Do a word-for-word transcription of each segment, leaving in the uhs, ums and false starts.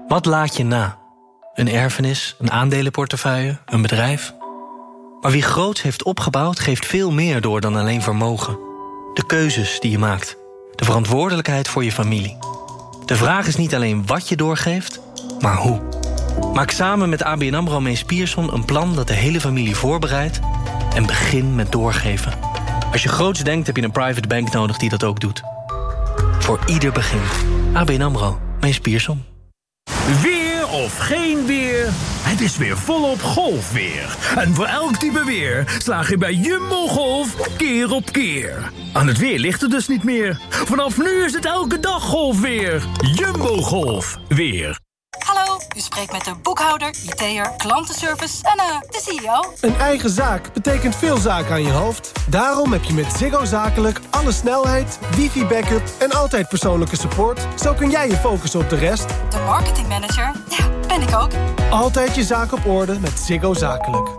Wat laat je na? Een erfenis, een aandelenportefeuille, een bedrijf? Maar wie groots heeft opgebouwd, geeft veel meer door dan alleen vermogen. De keuzes die je maakt. De verantwoordelijkheid voor je familie. De vraag is niet alleen wat je doorgeeft, maar hoe. Maak samen met A B N AMRO Mees Pierson een plan dat de hele familie voorbereidt en begin met doorgeven. Als je groots denkt, heb je een private bank nodig die dat ook doet. Voor ieder begin. A B N AMRO Mees Pierson. Weer of geen weer, het is weer volop golfweer. En voor elk type weer slaag je bij Jumbo Golf keer op keer. Aan het weer ligt het dus niet meer. Vanaf nu is het elke dag golfweer. Jumbo Golf weer. Hallo, u spreekt met de boekhouder, I T'er, klantenservice en uh, de C E O. Een eigen zaak betekent veel zaken aan je hoofd. Daarom heb je met Ziggo Zakelijk alle snelheid, wifi-backup en altijd persoonlijke support. Zo kun jij je focussen op de rest. De marketingmanager, ja, ben ik ook. Altijd je zaak op orde met Ziggo Zakelijk.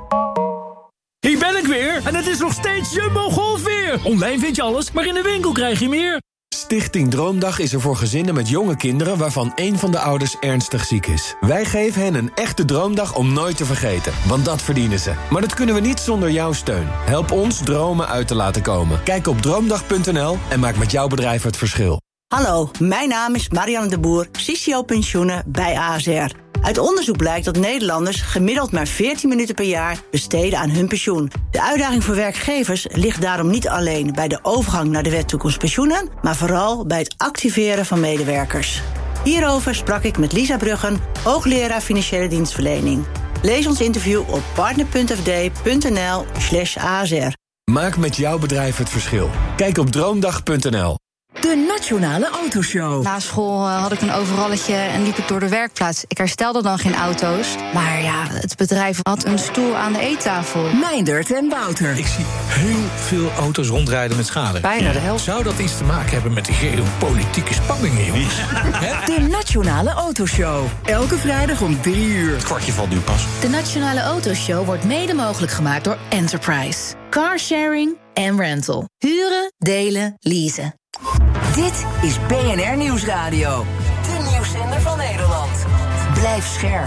Hier ben ik weer en het is nog steeds Jumbo Golf weer. Online vind je alles, maar in de winkel krijg je meer. Stichting Droomdag is er voor gezinnen met jonge kinderen waarvan één van de ouders ernstig ziek is. Wij geven hen een echte droomdag om nooit te vergeten, want dat verdienen ze. Maar dat kunnen we niet zonder jouw steun. Help ons dromen uit te laten komen. Kijk op droomdag punt n l en maak met jouw bedrijf het verschil. Hallo, mijn naam is Marianne de Boer, C C O Pensioenen bij A S R. Uit onderzoek blijkt dat Nederlanders gemiddeld maar veertien minuten per jaar besteden aan hun pensioen. De uitdaging voor werkgevers ligt daarom niet alleen bij de overgang naar de wet toekomst pensioenen, maar vooral bij het activeren van medewerkers. Hierover sprak ik met Lisa Bruggen, hoogleraar financiële dienstverlening. Lees ons interview op partner punt f d punt n l slash A S R. Maak met jouw bedrijf het verschil. Kijk op droomdag punt n l. De Nationale Autoshow. Na school uh, had ik een overalletje en liep ik door de werkplaats. Ik herstelde dan geen auto's. Maar ja, het bedrijf had een stoel aan de eettafel. Meindert en Wouter. Ik zie heel veel auto's rondrijden met schade. Bijna de helft. Zou dat iets te maken hebben met die geopolitieke spanningen, jongens? De Nationale Autoshow. Elke vrijdag om drie uur. Het kwartje valt nu pas. De Nationale Autoshow wordt mede mogelijk gemaakt door Enterprise. Carsharing en rental. Huren, delen, leasen. Dit is B N R Nieuwsradio. De nieuwszender van Nederland. Blijf scherp.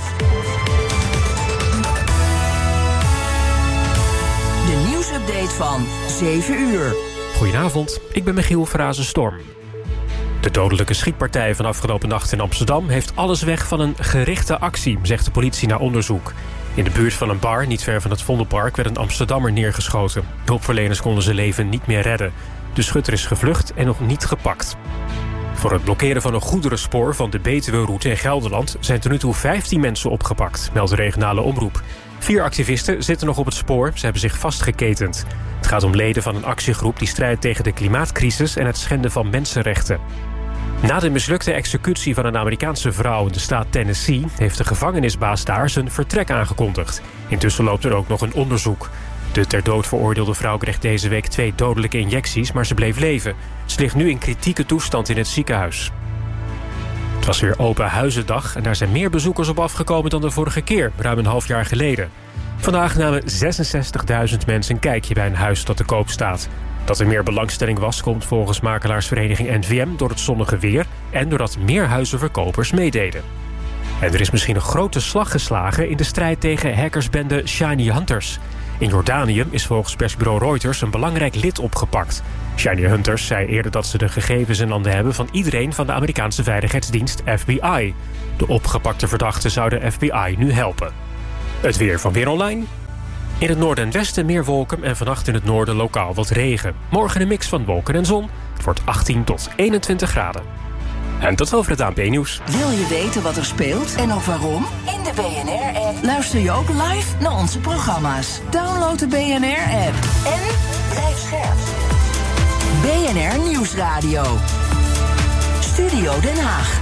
De nieuwsupdate van zeven uur. Goedenavond, ik ben Michiel Frazen-Storm. De dodelijke schietpartij van afgelopen nacht in Amsterdam heeft alles weg van een gerichte actie, zegt de politie na onderzoek. In de buurt van een bar, niet ver van het Vondelpark, werd een Amsterdammer neergeschoten. Hulpverleners konden zijn leven niet meer redden. De schutter is gevlucht en nog niet gepakt. Voor het blokkeren van een goederenspoor van de Betuwe-route in Gelderland zijn tot nu toe vijftien mensen opgepakt, meldt de regionale omroep. Vier activisten zitten nog op het spoor, ze hebben zich vastgeketend. Het gaat om leden van een actiegroep die strijdt tegen de klimaatcrisis en het schenden van mensenrechten. Na de mislukte executie van een Amerikaanse vrouw in de staat Tennessee heeft de gevangenisbaas daar zijn vertrek aangekondigd. Intussen loopt er ook nog een onderzoek. De ter dood veroordeelde vrouw kreeg deze week twee dodelijke injecties, maar ze bleef leven. Ze ligt nu in kritieke toestand in het ziekenhuis. Het was weer open huizendag en daar zijn meer bezoekers op afgekomen dan de vorige keer, ruim een half jaar geleden. Vandaag namen zesenzestigduizend mensen een kijkje bij een huis dat te koop staat. Dat er meer belangstelling was, komt volgens makelaarsvereniging N V M door het zonnige weer en doordat meer huizenverkopers meededen. En er is misschien een grote slag geslagen in de strijd tegen hackersbende Shiny Hunters. In Jordanië is volgens persbureau Reuters een belangrijk lid opgepakt. Shiny Hunters zei eerder dat ze de gegevens in handen hebben van iedereen van de Amerikaanse veiligheidsdienst F B I. De opgepakte verdachte zou de F B I nu helpen. Het weer van Weer Online. In het noorden en westen meer wolken en vannacht in het noorden lokaal wat regen. Morgen een mix van wolken en zon. Het wordt achttien tot eenentwintig graden. En tot over het A N P-nieuws. Wil je weten wat er speelt en ook waarom? In de B N R-app luister je ook live naar onze programma's. Download de B N R-app en blijf scherp. B N R Nieuwsradio. Studio Den Haag.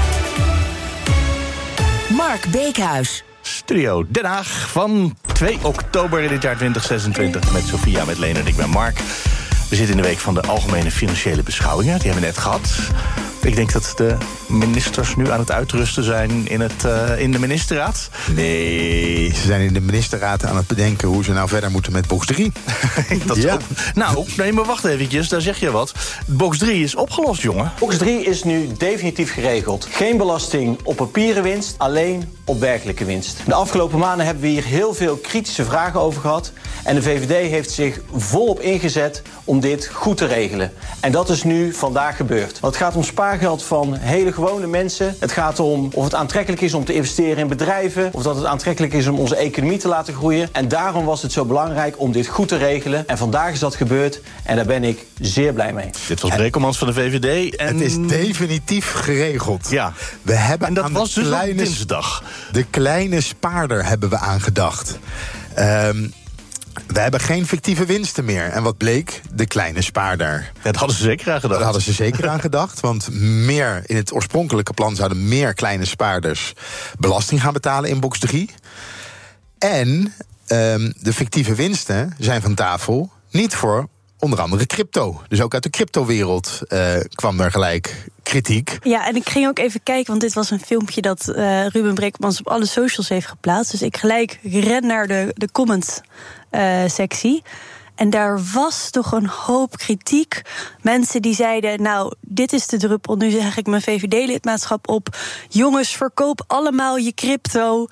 Mark Beekhuis. Studio Den Haag van twee oktober in dit jaar twintig zesentwintig. Met Sophia, met Leen en ik ben Mark. We zitten in de week van de Algemene Financiële Beschouwingen. Die hebben we net gehad. Ik denk dat de ministers nu aan het uitrusten zijn in, het, uh, in de ministerraad. Nee, ze zijn in de ministerraad aan het bedenken hoe ze nou verder moeten met box drie. dat ja. Ook, nou, nee, maar wacht eventjes, daar zeg je wat. Box drie is opgelost, jongen. Box drie is nu definitief geregeld. Geen belasting op papieren winst, alleen op werkelijke winst. De afgelopen maanden hebben we hier heel veel kritische vragen over gehad. En de V V D heeft zich volop ingezet om dit goed te regelen. En dat is nu vandaag gebeurd. Want het gaat om spaargeld van hele gewone mensen. Het gaat om of het aantrekkelijk is om te investeren in bedrijven. Of dat het aantrekkelijk is om onze economie te laten groeien. En daarom was het zo belangrijk om dit goed te regelen. En vandaag is dat gebeurd. En daar ben ik zeer blij mee. Dit was Brekelmans van de V V D. En het is definitief geregeld. Ja. We hebben en dat aan was de dus kleine, op dinsdag. De kleine spaarder hebben we aangedacht. Um, We hebben geen fictieve winsten meer. En wat bleek? De kleine spaarder. Ja, dat hadden ze zeker aan gedacht. Daar hadden ze zeker aan gedacht. Want meer, in het oorspronkelijke plan zouden meer kleine spaarders belasting gaan betalen in box drie. En um, de fictieve winsten zijn van tafel niet voor onder andere crypto. Dus ook uit de cryptowereld uh, kwam er gelijk kritiek. Ja, en ik ging ook even kijken, want dit was een filmpje dat uh, Ruben Brekelmans op alle socials heeft geplaatst. Dus ik gelijk ren naar de, de comments uh, sectie. En daar was toch een hoop kritiek. Mensen die zeiden, nou, dit is de druppel. Nu zeg ik mijn V V D-lidmaatschap op. Jongens, verkoop allemaal je crypto.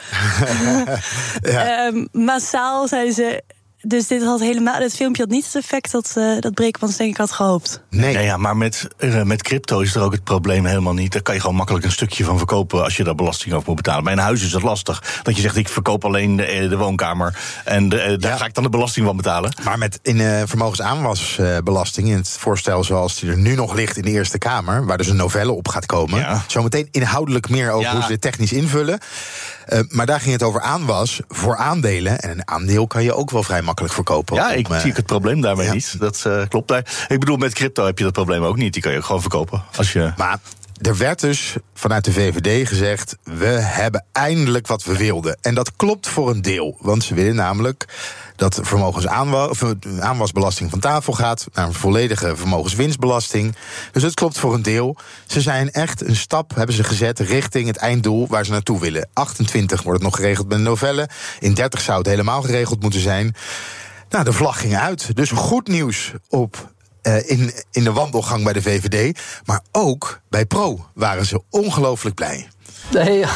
ja. um, massaal zeiden ze. Dus dit had helemaal, dit filmpje had niet het effect dat, uh, dat Brekelmans denk ik had gehoopt. Nee, nee ja, maar met, uh, met crypto is er ook het probleem helemaal niet. Daar kan je gewoon makkelijk een stukje van verkopen als je daar belasting over moet betalen. Bij een huis is het lastig. Dat je zegt, ik verkoop alleen de, de woonkamer. En de, uh, daar ja. ga ik dan de belasting van betalen. Maar met in uh, vermogensaanwasbelasting, in het voorstel zoals die er nu nog ligt in de Eerste Kamer, waar dus een novelle op gaat komen. Ja. Zometeen inhoudelijk meer over ja. hoe ze dit technisch invullen. Uh, maar daar ging het over aanwas voor aandelen. En een aandeel kan je ook wel vrij makkelijk verkopen. Ja, ik om, uh, zie het probleem daarmee ja. niet. Dat uh, klopt. Ik bedoel, met crypto heb je dat probleem ook niet. Die kan je ook gewoon verkopen. Als je... Maar er werd dus vanuit de V V D gezegd, we hebben eindelijk wat we wilden. En dat klopt voor een deel. Want ze willen namelijk dat vermogensaanwasbelasting van tafel gaat naar een volledige vermogenswinstbelasting. Dus dat klopt voor een deel. Ze zijn echt een stap, hebben ze gezet, richting het einddoel waar ze naartoe willen. achtentwintig wordt het nog geregeld met een novelle. In dertig zou het helemaal geregeld moeten zijn. Nou, de vlag ging uit. Dus goed nieuws op Uh, in, in de wandelgang bij de V V D. Maar ook bij Pro waren ze ongelooflijk blij. Nee,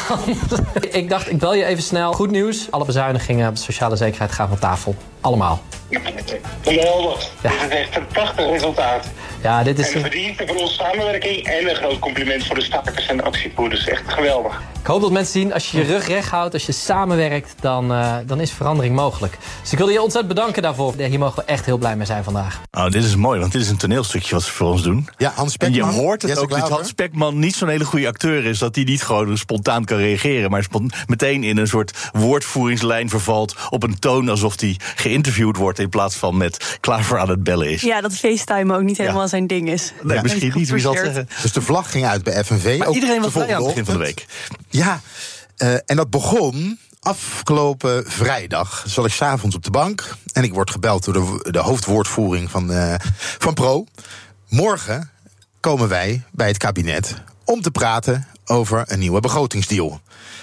ik dacht, ik bel je even snel. Goed nieuws, alle bezuinigingen op de sociale zekerheid gaan van tafel. Allemaal. Geweldig. Ja. Dit is echt een prachtig resultaat. Ja, dit is en een verdienste voor onze samenwerking en een groot compliment voor de stakers en de actievoerders. Echt geweldig. Ik hoop dat mensen zien, als je je rug recht houdt, als je samenwerkt, dan, uh, dan is verandering mogelijk. Dus ik wil je ontzettend bedanken daarvoor. Hier mogen we echt heel blij mee zijn vandaag. Oh, dit is mooi, want dit is een toneelstukje wat ze voor ons doen. Ja, Hans Spekman. En je hoort het ook dat Hans Spekman niet zo'n hele goede acteur is, dat hij niet gewoon spontaan kan reageren, maar meteen in een soort woordvoeringslijn vervalt op een toon alsof hij geïnterviewd wordt in plaats van met Klaver aan het bellen is. Ja, dat FaceTime ook niet helemaal ja. zijn ding is. Nee, ja. misschien niet, wie zal het zeggen. Dus de vlag ging uit bij F N V. Maar ook iedereen was blij aan het begin van de week. Ja, uh, en dat begon afgelopen vrijdag. Zal ik 's avonds op de bank en ik word gebeld door de, de hoofdwoordvoering van, uh, van Pro. Morgen komen wij bij het kabinet om te praten over een nieuwe begrotingsdeal.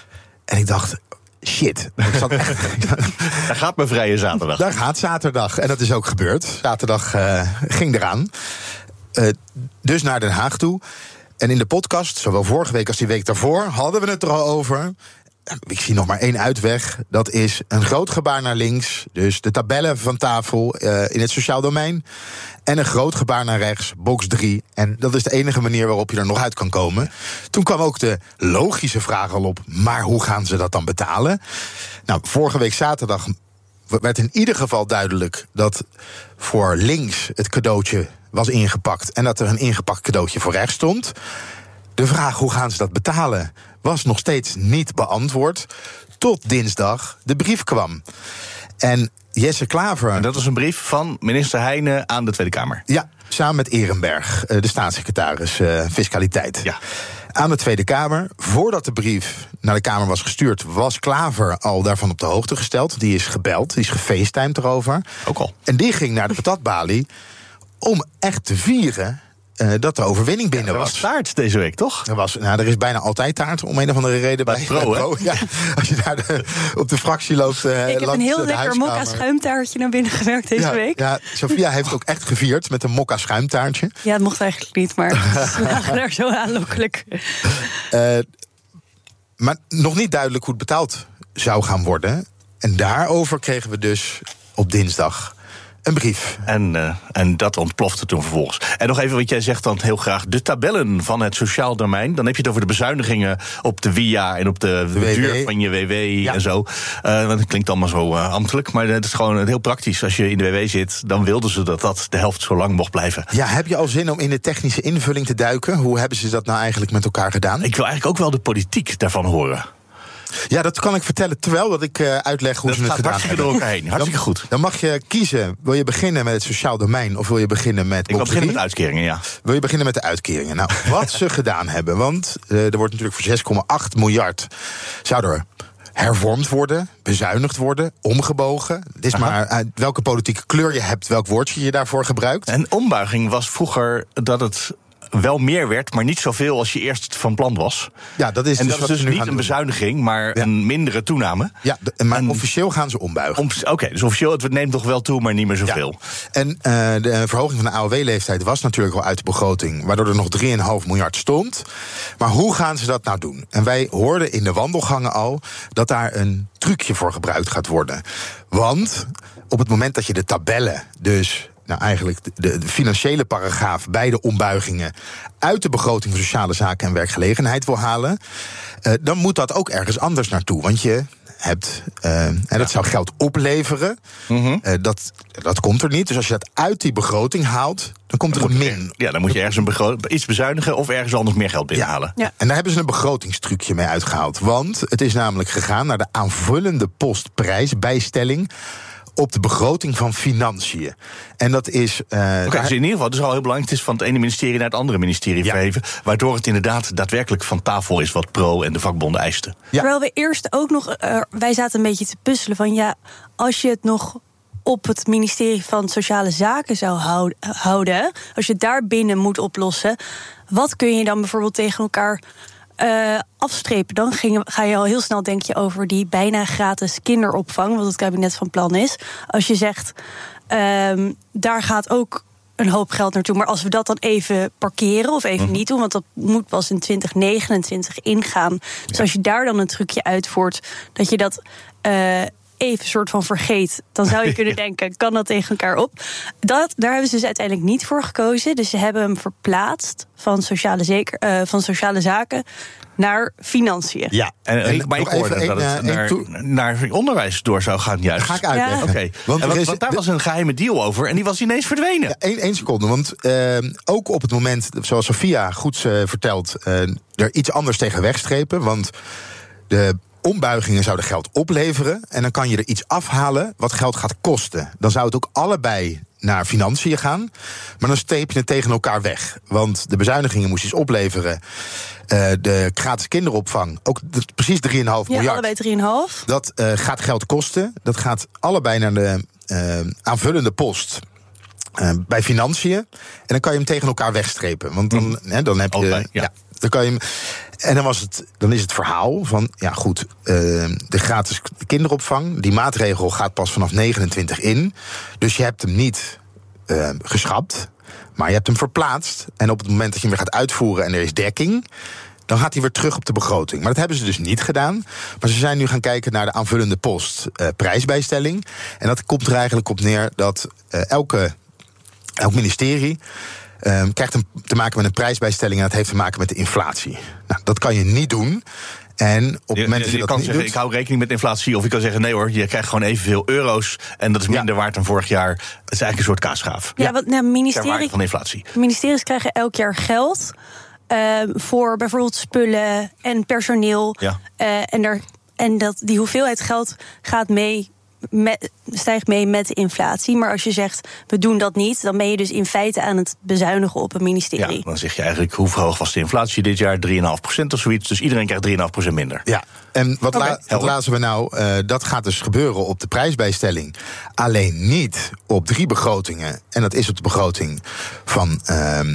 En ik dacht, shit. Ik zat echt, daar gaat mijn vrije zaterdag. Daar gaat zaterdag. En dat is ook gebeurd. Zaterdag uh, ging eraan. Uh, dus naar Den Haag toe. En in de podcast, zowel vorige week als die week daarvoor, hadden we het er al over. Ik zie nog maar één uitweg. Dat is een groot gebaar naar links. Dus de tabellen van tafel uh, in het sociaal domein. En een groot gebaar naar rechts, box drie. En dat is de enige manier waarop je er nog uit kan komen. Toen kwam ook de logische vraag al op, maar hoe gaan ze dat dan betalen? Nou, vorige week zaterdag werd in ieder geval duidelijk dat voor links het cadeautje was ingepakt en dat er een ingepakt cadeautje voor rechts stond. De vraag hoe gaan ze dat betalen was nog steeds niet beantwoord, tot dinsdag de brief kwam. En Jesse Klaver... En dat is een brief van minister Heijnen aan de Tweede Kamer. Ja, samen met Ehrenberg, de staatssecretaris uh, Fiscaliteit. Ja. Aan de Tweede Kamer. Voordat de brief naar de Kamer was gestuurd, was Klaver al daarvan op de hoogte gesteld. Die is gebeld, die is gefacetimed erover. Ook al. En die ging naar de patatbalie om echt te vieren uh, dat de overwinning binnen ja, er was. was taart deze week, toch? Er, was, nou, er is bijna altijd taart, om een of andere reden. Bij, bij Pro, bij Pro. Ja, als je daar de, op de fractie loopt. Uh, ik heb een heel lekker mokka schuimtaartje naar binnen gewerkt deze ja, week. Ja, Sophia heeft ook echt gevierd met een mokka schuimtaartje. Ja, dat mocht eigenlijk niet, maar ze lagen daar zo aanlokkelijk. Uh, maar nog niet duidelijk hoe het betaald zou gaan worden. En daarover kregen we dus op dinsdag een brief. En, uh, en dat ontplofte toen vervolgens. En nog even wat jij zegt dan heel graag. De tabellen van het sociaal domein. Dan heb je het over de bezuinigingen op de W I A en op de, de duur van je W W ja. en zo. Uh, dat klinkt allemaal zo uh, ambtelijk. Maar het is gewoon heel praktisch. Als je in de W W zit, dan wilden ze dat dat de helft zo lang mocht blijven. Ja, heb je al zin om in de technische invulling te duiken? Hoe hebben ze dat nou eigenlijk met elkaar gedaan? Ik wil eigenlijk ook wel de politiek daarvan horen. Ja, dat kan ik vertellen terwijl dat ik uh, uitleg hoe dat ze het gedaan hartstikke hebben. door elkaar heen. Hartstikke dan, goed. Dan mag je kiezen, wil je beginnen met het sociaal domein of wil je beginnen met... Ik wil beginnen met uitkeringen, ja. Wil je beginnen met de uitkeringen? Nou, wat ze gedaan hebben, want uh, er wordt natuurlijk voor zes komma acht miljard... zou er hervormd worden, bezuinigd worden, omgebogen. Het is Aha. maar uh, welke politieke kleur je hebt, welk woordje je daarvoor gebruikt. En ombuiging was vroeger dat het wel meer werd, maar niet zoveel als je eerst van plan was. Ja, dat is en dus dat is dus niet een doen. bezuiniging, maar ja. een mindere toename. Ja, de, maar en, officieel gaan ze ombuigen. Om, Oké, okay, dus officieel, het neemt toch wel toe, maar niet meer zoveel. Ja. En uh, de verhoging van de A O W-leeftijd was natuurlijk al uit de begroting, waardoor er nog drie komma vijf miljard stond. Maar hoe gaan ze dat nou doen? En wij hoorden in de wandelgangen al dat daar een trucje voor gebruikt gaat worden. Want op het moment dat je de tabellen, dus nou, eigenlijk de, de, de financiële paragraaf bij de ombuigingen uit de begroting voor sociale zaken en werkgelegenheid wil halen, uh, dan moet dat ook ergens anders naartoe. Want je hebt, uh, en dat ja. zou geld opleveren, mm-hmm. uh, dat, dat komt er niet. Dus als je dat uit die begroting haalt, dan komt er een min. Ja, dan moet je ergens een begro- iets bezuinigen of ergens anders meer geld binnenhalen. Ja. Ja. En daar hebben ze een begrotingstrucje mee uitgehaald. Want het is namelijk gegaan naar de aanvullende post prijsbijstelling op de begroting van financiën. En dat is Uh, Oké, okay, dus in ieder geval, het is al heel belangrijk. Het is van het ene ministerie naar het andere ministerie ja. verheven, waardoor het inderdaad daadwerkelijk van tafel is wat Pro en de vakbonden eisten. Ja. Terwijl we eerst ook nog, uh, wij zaten een beetje te puzzelen van ja, als je het nog op het ministerie van Sociale Zaken zou houden, als je het daar binnen moet oplossen, wat kun je dan bijvoorbeeld tegen elkaar Uh, afstrepen? Dan ging, ga je al heel snel denk je over die bijna gratis kinderopvang, wat het kabinet van plan is. Als je zegt, uh, daar gaat ook een hoop geld naartoe, maar als we dat dan even parkeren of even mm-hmm. niet doen, want dat moet pas in twintig negenentwintig ingaan. Dus ja. als je daar dan een trucje uitvoert, dat je dat Uh, even soort van vergeet, dan zou je kunnen denken, kan dat tegen elkaar op? Dat, daar hebben ze dus uiteindelijk niet voor gekozen. Dus ze hebben hem verplaatst van sociale, zeker, uh, van sociale zaken naar financiën. Ja, en, en ik, maar ik hoorde dat het een, naar, to- naar onderwijs door zou gaan juist. Dat ga ik uitleggen. Ja. Oké, okay. want, want, want daar de, was een geheime deal over en die was ineens verdwenen. Ja, één, één seconde, want uh, ook op het moment, zoals Sophia goed uh, vertelt, uh, er iets anders tegen wegstrepen, want de ombuigingen zouden geld opleveren en dan kan je er iets afhalen wat geld gaat kosten. Dan zou het ook allebei naar financiën gaan, maar dan streep je het tegen elkaar weg. Want de bezuinigingen moest iets opleveren. Uh, de gratis kinderopvang, ook de, precies drie komma vijf ja, miljard. Allebei drie komma vijf. Dat uh, gaat geld kosten. Dat gaat allebei naar de uh, aanvullende post uh, bij financiën. En dan kan je hem tegen elkaar wegstrepen. Want dan, mm. hè, dan heb je Allebei, ja. ja, dan kan je hem. En dan, was het, dan is het verhaal van, ja goed, uh, de gratis kinderopvang, die maatregel gaat pas vanaf negenentwintig in. Dus je hebt hem niet uh, geschrapt, maar je hebt hem verplaatst. En op het moment dat je hem weer gaat uitvoeren en er is dekking, dan gaat hij weer terug op de begroting. Maar dat hebben ze dus niet gedaan. Maar ze zijn nu gaan kijken naar de aanvullende post uh, prijsbijstelling. En dat komt er eigenlijk op neer dat uh, elke, elk ministerie Um, krijgt een, te maken met een prijsbijstelling en dat heeft te maken met de inflatie. Nou, dat kan je niet doen. En op het moment dat je, je dat kan niet zeggen, doet, ik hou rekening met inflatie, of je kan zeggen, nee hoor, je krijgt gewoon evenveel euro's en dat is minder ja. waard dan vorig jaar. Het is eigenlijk een soort kaasgraaf. Ja, wat nou, ministerie, van inflatie. Ministeries krijgen elk jaar geld uh, voor bijvoorbeeld spullen en personeel. Ja. Uh, en, er, en dat, die hoeveelheid geld gaat mee. Met, stijgt mee met de inflatie. Maar als je zegt, we doen dat niet, dan ben je dus in feite aan het bezuinigen op een ministerie. Ja, dan zeg je eigenlijk, hoe hoog was de inflatie dit jaar? drie komma vijf procent of zoiets. Dus iedereen krijgt drie komma vijf procent minder. Ja, en wat, okay, la, wat laten we nou? Uh, dat gaat dus gebeuren op de prijsbijstelling. Alleen niet op drie begrotingen. En dat is op de begroting van Uh,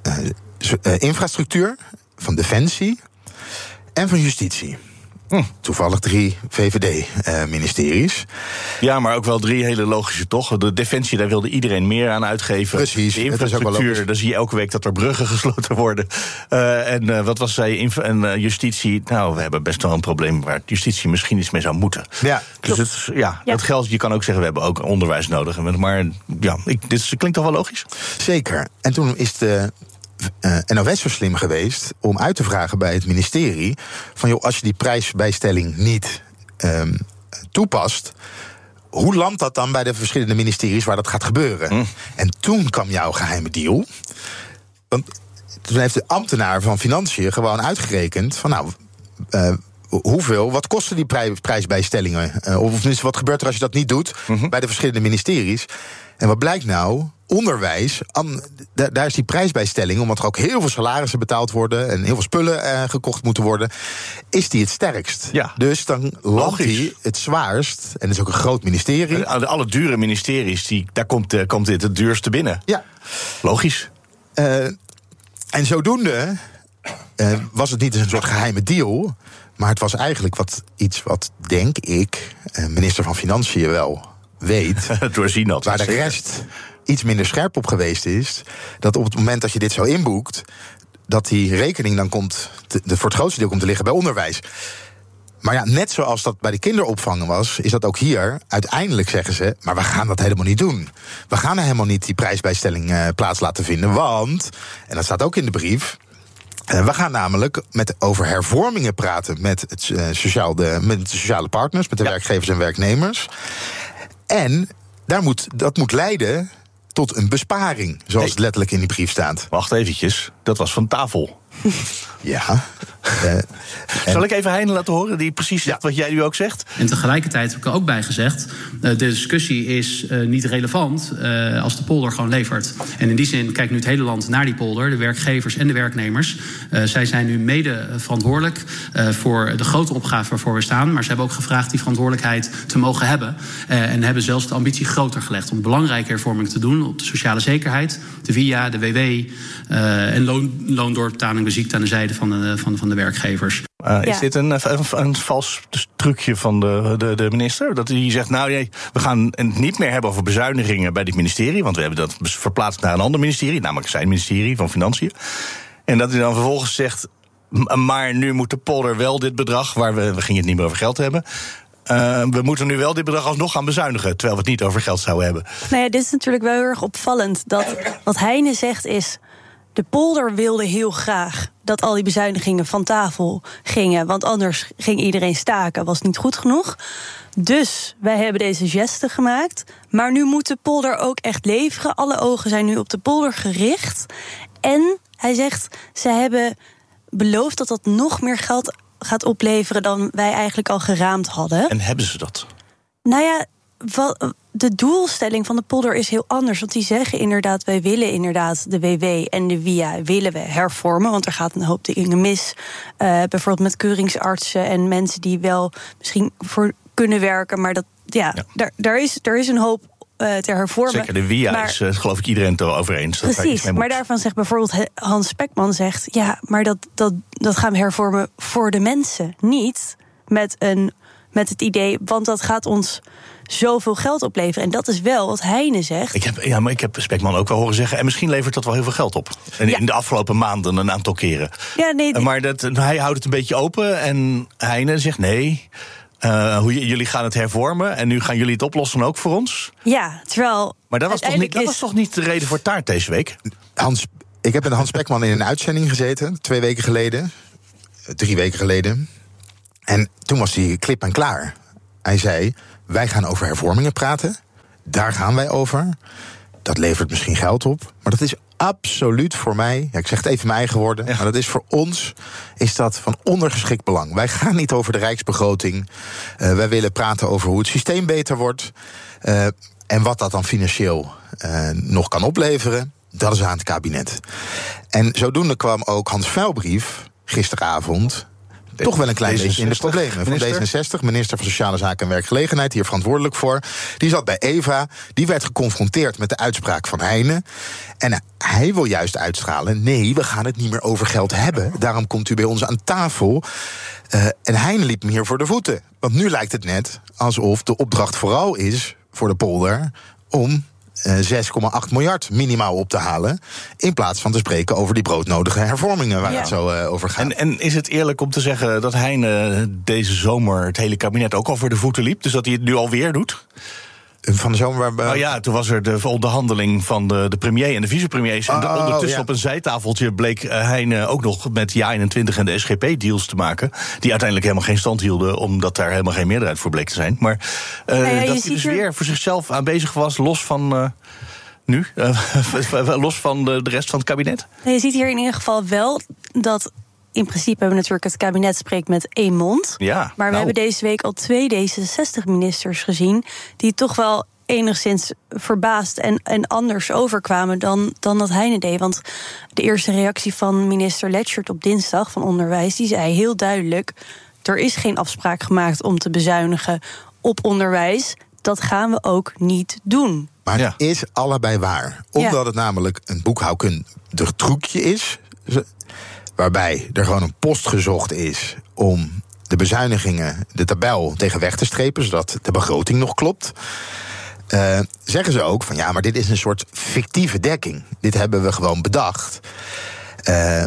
uh, uh, infrastructuur, van Defensie en van Justitie. Hm. Toevallig drie V V D-ministeries. Uh, ja, maar ook wel drie hele logische, toch? De Defensie, daar wilde iedereen meer aan uitgeven. Precies. De infrastructuur, daar zie je elke week dat er bruggen gesloten worden. Uh, en uh, wat was zij? Inf- en uh, Justitie, nou, we hebben best wel een probleem waar Justitie misschien iets mee zou moeten. Ja, dus het, ja, ja. het geldt, je kan ook zeggen, we hebben ook onderwijs nodig. Maar ja, ik, dit klinkt toch wel logisch? Zeker. En toen is de Uh, N O S zo slim geweest om uit te vragen bij het ministerie van, joh, als je die prijsbijstelling niet um, toepast, hoe landt dat dan bij de verschillende ministeries waar dat gaat gebeuren? Mm. En toen kwam jouw geheime deal. Want toen heeft de ambtenaar van Financiën gewoon uitgerekend van, nou, uh, hoeveel, wat kosten die prij- prijsbijstellingen? Uh, of tenminste, wat gebeurt er als je dat niet doet mm-hmm. bij de verschillende ministeries? En wat blijkt nou? Onderwijs, daar is die prijsbijstelling, omdat er ook heel veel salarissen betaald worden en heel veel spullen uh, gekocht moeten worden, is die het sterkst. Ja. Dus dan landt die het zwaarst, en dat is ook een groot ministerie. Alle, alle dure ministeries, die, daar komt, uh, komt dit het duurste binnen. Ja. Logisch. Uh, en zodoende uh, was het niet een soort geheime deal, maar het was eigenlijk wat, iets wat, denk ik, uh, minister van Financiën wel weet. Doorzien dat. Waar de rest iets minder scherp op geweest is, dat op het moment dat je dit zo inboekt, dat die rekening dan komt, te, de, voor het grootste deel komt te liggen bij onderwijs. Maar ja, net zoals dat bij de kinderopvang was, is dat ook hier. Uiteindelijk zeggen ze, maar we gaan dat helemaal niet doen. We gaan er helemaal niet die prijsbijstelling uh, plaats laten vinden, want, en dat staat ook in de brief, uh, we gaan namelijk met, over hervormingen praten met, het, uh, sociaal de, met de sociale partners, met de ja. werkgevers en werknemers. En daar moet, dat moet leiden tot een besparing, zoals hey. het letterlijk in die brief staat. Wacht eventjes, dat was van tafel. Ja. Uh, Zal ik even Heine laten horen, die precies zegt ja. wat jij nu ook zegt? En tegelijkertijd heb ik er ook bij gezegd, uh, de discussie is uh, niet relevant uh, als de polder gewoon levert. En in die zin kijkt nu het hele land naar die polder, de werkgevers en de werknemers. Uh, zij zijn nu mede verantwoordelijk uh, voor de grote opgave waarvoor we staan. Maar ze hebben ook gevraagd die verantwoordelijkheid te mogen hebben. Uh, en hebben zelfs de ambitie groter gelegd om belangrijke hervormingen te doen op de sociale zekerheid, de V I A, de W W uh, en loon, loondoorbetaling bij ziekte aan de zijde van de, van, van de werkgevers. Uh, is ja. dit een, een, een vals trucje van de, de, de minister? Dat hij zegt, nou nee, we gaan het niet meer hebben over bezuinigingen bij dit ministerie, want we hebben dat verplaatst naar een ander ministerie, namelijk zijn ministerie van Financiën. En dat hij dan vervolgens zegt, maar nu moet de polder wel dit bedrag, waar we, we gingen het niet meer over geld hebben, Uh, we moeten nu wel dit bedrag alsnog gaan bezuinigen, terwijl we het niet over geld zouden hebben. Nou ja, dit is natuurlijk wel heel erg opvallend. Dat wat Heine zegt is, de polder wilde heel graag dat al die bezuinigingen van tafel gingen, want anders ging iedereen staken, was niet goed genoeg. Dus wij hebben deze geste gemaakt, maar nu moet de polder ook echt leveren. Alle ogen zijn nu op de polder gericht. En hij zegt, ze hebben beloofd dat dat nog meer geld gaat opleveren dan wij eigenlijk al geraamd hadden. En hebben ze dat? Nou ja, wat, de doelstelling van de polder is heel anders. Want die zeggen inderdaad, wij willen inderdaad de W W en de V I A willen we hervormen. Want er gaat een hoop dingen mis. Uh, bijvoorbeeld met keuringsartsen en mensen die wel misschien voor kunnen werken. Maar dat, ja, ja. Daar, daar, is, daar is een hoop uh, te hervormen. Zeker, de V I A maar, is uh, geloof ik iedereen het erover eens. Dat precies, maar moet. Daarvan zegt bijvoorbeeld Hans Spekman zegt, ja, maar dat, dat, dat gaan we hervormen voor de mensen. Niet met, een, met het idee, want dat gaat ons zoveel geld opleveren. En dat is wel wat Heine zegt. Ik heb, ja, maar ik heb Spekman ook wel horen zeggen, en misschien levert dat wel heel veel geld op. En ja. in de afgelopen maanden een aantal keren. Ja, nee, die... Maar dat, hij houdt het een beetje open en Heine zegt nee. Uh, hoe, jullie gaan het hervormen en nu gaan jullie het oplossen ook voor ons? Ja, terwijl... Maar dat was, toch niet, dat is... was toch niet de reden voor taart deze week? Hans, ik heb met Hans Spekman in een uitzending gezeten, twee weken geleden. Drie weken geleden. En toen was hij klip en klaar. Hij zei, wij gaan over hervormingen praten. Daar gaan wij over. Dat levert misschien geld op. Maar dat is absoluut voor mij, ja, ik zeg het even in mijn eigen woorden, ja. maar dat is voor ons is dat van ondergeschikt belang. Wij gaan niet over de rijksbegroting. Uh, wij willen praten over hoe het systeem beter wordt. Uh, en wat dat dan financieel uh, nog kan opleveren, dat is aan het kabinet. En zodoende kwam ook Hans Vuilbrief gisteravond toch wel een klein beetje in de problemen. Van minister? D zesenzestig, minister van Sociale Zaken en Werkgelegenheid, hier verantwoordelijk voor. Die zat bij Eva, die werd geconfronteerd met de uitspraak van Heine. En uh, hij wil juist uitstralen, nee, we gaan het niet meer over geld hebben. Daarom komt u bij ons aan tafel. Uh, en Heine liep hem hier voor de voeten. Want nu lijkt het net alsof de opdracht vooral is voor de polder om Uh, zes komma acht miljard minimaal op te halen, in plaats van te spreken over die broodnodige hervormingen waar ja. het zo uh, over gaat. En, en is het eerlijk om te zeggen dat Heine deze zomer het hele kabinet ook al voor de voeten liep? Dus dat hij het nu alweer doet? Van de zomer? Waar, Nou ja, toen was er de onderhandeling van de, de premier en de vicepremiers. En oh, ondertussen ja. op een zijtafeltje bleek Heine ook nog met Ja eenentwintig en de S G P-deals te maken, die uiteindelijk helemaal geen stand hielden, omdat daar helemaal geen meerderheid voor bleek te zijn. Maar uh, nou ja, dat hij dus er... weer voor zichzelf aanwezig was, los van uh, nu, uh, los van de, de rest van het kabinet. Nou, je ziet hier in ieder geval wel dat in principe hebben we natuurlijk het kabinet spreekt met één mond. Ja, maar we nou. hebben deze week al twee D zesenzestig-ministers gezien die toch wel enigszins verbaasd en, en anders overkwamen dan, dan dat Heine deed. Want de eerste reactie van minister Letchert op dinsdag van Onderwijs, die zei heel duidelijk, er is geen afspraak gemaakt om te bezuinigen op onderwijs. Dat gaan we ook niet doen. Maar het ja. is allebei waar. Omdat ja. het namelijk een boekhoudkundig trucje is, waarbij er gewoon een post gezocht is om de bezuinigingen, de tabel tegen weg te strepen, zodat de begroting nog klopt. Uh, zeggen ze ook van ja, maar dit is een soort fictieve dekking. Dit hebben we gewoon bedacht. Uh,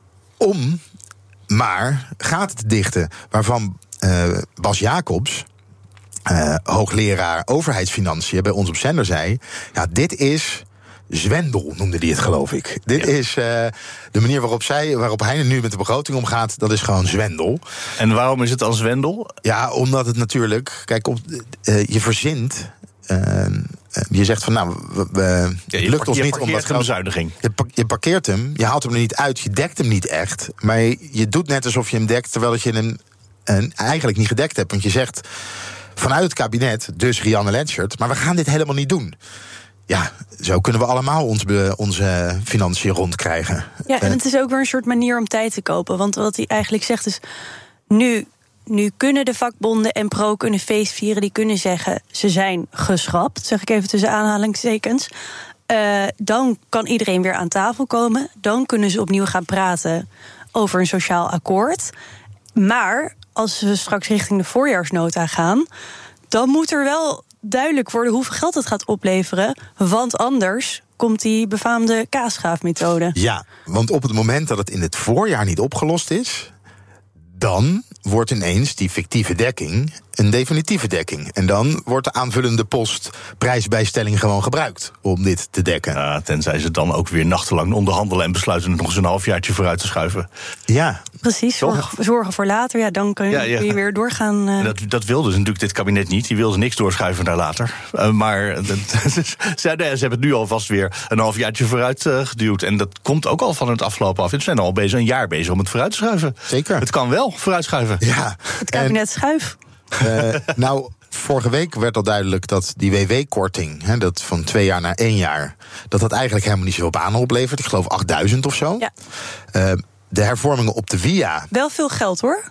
om maar gaten te dichten waarvan uh, Bas Jacobs, uh, hoogleraar overheidsfinanciën bij ons op zender, zei, ja, dit is zwendel, noemde hij het, geloof ik. Dit ja. is uh, de manier waarop zij, waarop Heine nu met de begroting omgaat, dat is gewoon zwendel. En waarom is het dan zwendel? Ja, omdat het natuurlijk, kijk, op, uh, je verzint. Uh, je zegt van nou, we, we, ja, het lukt ons niet om dat bezuiniging. Je, je parkeert hem, je haalt hem er niet uit, je dekt hem niet echt. Maar je, je doet net alsof je hem dekt, terwijl je hem uh, eigenlijk niet gedekt hebt. Want je zegt vanuit het kabinet, dus Rianne Letchert, maar we gaan dit helemaal niet doen. Ja, zo kunnen we allemaal ons be, onze financiën rondkrijgen. Ja, en het is ook weer een soort manier om tijd te kopen. Want wat hij eigenlijk zegt is, nu, nu kunnen de vakbonden en Pro kunnen feestvieren, die kunnen zeggen, ze zijn geschrapt, zeg ik even tussen aanhalingstekens. Uh, dan kan iedereen weer aan tafel komen. Dan kunnen ze opnieuw gaan praten over een sociaal akkoord. Maar als we straks richting de voorjaarsnota gaan, dan moet er wel duidelijk worden hoeveel geld het gaat opleveren. Want anders komt die befaamde kaasschaafmethode. Ja, want op het moment dat het in het voorjaar niet opgelost is, dan wordt ineens die fictieve dekking een definitieve dekking. En dan wordt de aanvullende post prijsbijstelling gewoon gebruikt om dit te dekken. Ja, tenzij ze dan ook weer nachtenlang onderhandelen en besluiten het nog eens een halfjaartje vooruit te schuiven. Ja. Precies, zorgen, zorgen voor later. Ja, dan kun je, ja, ja. kun je weer doorgaan. Uh... Dat, dat wilde dus natuurlijk dit kabinet niet. Die wilde niks doorschuiven naar later. Uh, maar dat, ze, ze hebben het nu alvast weer een halfjaartje vooruit uh, geduwd. En dat komt ook al van het afgelopen af. Ze zijn al bezig, een jaar bezig om het vooruit te schuiven. Zeker. Het kan wel vooruitschuiven. Ja. Het kabinet en, schuif. Uh, nou, vorige week werd al duidelijk dat die W W-korting, hè, dat van twee jaar naar één jaar, dat dat eigenlijk helemaal niet zoveel banen oplevert. Ik geloof achtduizend of zo. Ja. Uh, de hervormingen op de via. Wel veel geld, hoor.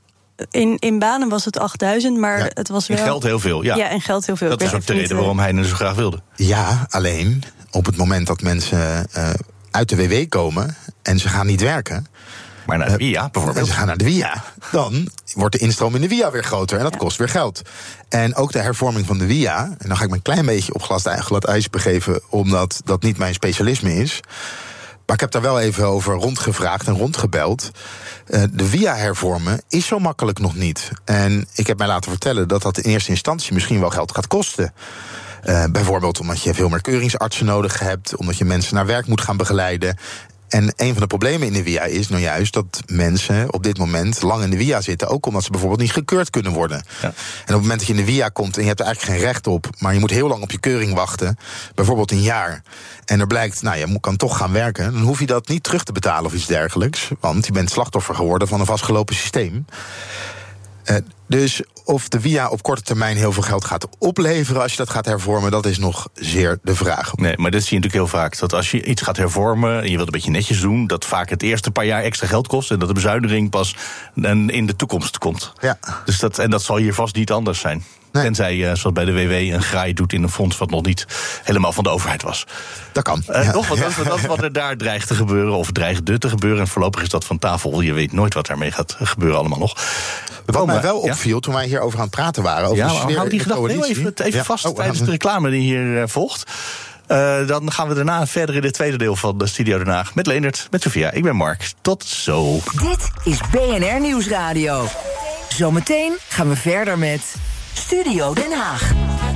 In, in banen was het achtduizend, maar ja, het was wel... In geld heel veel, ja. Ja, in geld heel veel. Dat is ook de reden waarom hij het zo graag wilde. Ja, alleen op het moment dat mensen uh, uit de W W komen en ze gaan niet werken, maar naar de W I A bijvoorbeeld. En ze gaan naar de W I A. Dan wordt de instroom in de W I A weer groter. En dat ja. kost weer geld. En ook de hervorming van de W I A. En dan ga ik me een klein beetje op glad ijs begeven, omdat dat niet mijn specialisme is. Maar ik heb daar wel even over rondgevraagd en rondgebeld. Uh, de W I A hervormen is zo makkelijk nog niet. En ik heb mij laten vertellen dat dat in eerste instantie misschien wel geld gaat kosten. Uh, bijvoorbeeld omdat je veel meer keuringsartsen nodig hebt, omdat je mensen naar werk moet gaan begeleiden. En een van de problemen in de W I A is nou juist dat mensen op dit moment lang in de W I A zitten, ook omdat ze bijvoorbeeld niet gekeurd kunnen worden. Ja. En op het moment dat je in de W I A komt en je hebt er eigenlijk geen recht op, maar je moet heel lang op je keuring wachten, bijvoorbeeld een jaar, en er blijkt, nou, je kan toch gaan werken, dan hoef je dat niet terug te betalen of iets dergelijks, want je bent slachtoffer geworden van een vastgelopen systeem. Uh, dus of de W I A op korte termijn heel veel geld gaat opleveren als je dat gaat hervormen, dat is nog zeer de vraag. Nee, maar dat zie je natuurlijk heel vaak. Dat als je iets gaat hervormen en je wilt een beetje netjes doen, dat vaak het eerste paar jaar extra geld kost en dat de bezuiniging pas in de toekomst komt. Ja. Dus dat, en dat zal hier vast niet anders zijn. Nee. Tenzij, uh, zoals bij de W W, een graai doet in een fonds wat nog niet helemaal van de overheid was. Dat kan. Uh, ja. Toch, want dat, dat is wat er daar dreigt te gebeuren, of dreigde te gebeuren. En voorlopig is dat van tafel. Je weet nooit wat daarmee gaat gebeuren allemaal nog. Wat komen, mij wel ja? opviel toen wij hierover aan het praten waren, over ja, de sfeer hou die in de gedachte coalitie. even, even ja. vast oh, tijdens de reclame die hier uh, volgt. Uh, dan gaan we daarna verder in het tweede deel van de Studio Den Haag. Met Leendert, met Sofia. Ik ben Mark. Tot zo. Dit is B N R Nieuwsradio. Zometeen gaan we verder met Studio Den Haag.